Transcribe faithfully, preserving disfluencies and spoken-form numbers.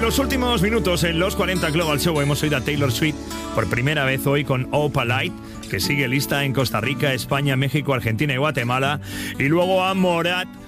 los últimos minutos en los cuarenta Global Show hemos oído a Taylor Swift por primera vez hoy con Opalite, que sigue lista en Costa Rica, España, México, Argentina y Guatemala. Y luego a Morat